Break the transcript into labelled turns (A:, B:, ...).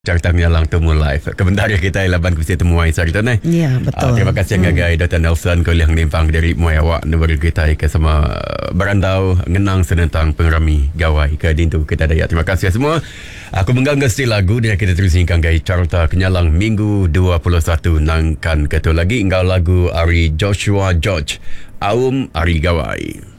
A: Carta menyalang temu live. Kebentar kita laban kusi temuai sarita ni.
B: Ya, betul.
A: Terima kasih ngagai Dr. Nelson ko yang nimpang dari Muay Awak nombor kita ke sama berandau ngenang senentang pengrami gawai ke dintu kita daya. Terima kasih semua. Aku menggang ngesti lagu dia kita terus hingga gai Carta Kenyalang Minggu 21 nangkan ketua lagi engkau lagu Ari Joshua George Aum Ari Gawai.